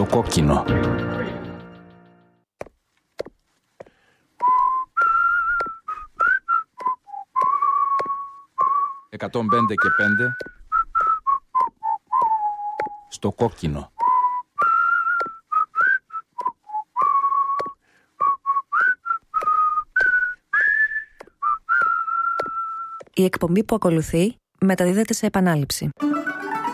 Στο κόκκινο. «105 και 5». Στο κόκκινο. Η εκπομπή που ακολουθεί μεταδίδεται σε επανάληψη.